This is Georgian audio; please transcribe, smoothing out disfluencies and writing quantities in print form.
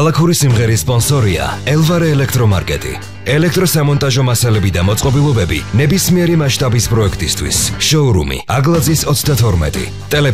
ქალაქური სიმღერის სპონსორია ელვარე ელექტრომარკეტი. ელექტროსამონტაჟო მასალები და მოწყობილობები ნებისმიერი მასშტაბის პროექტისთვის. შოურუმი აგლაძის 32.